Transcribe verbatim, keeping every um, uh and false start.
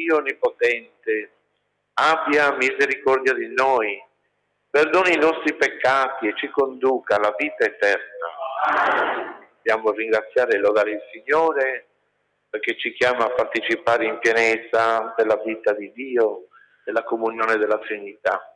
Dio Onnipotente abbia misericordia di noi, perdoni i nostri peccati e ci conduca alla vita eterna. Dobbiamo ringraziare e lodare il Signore perché ci chiama a partecipare in pienezza della vita di Dio, della comunione della Trinità.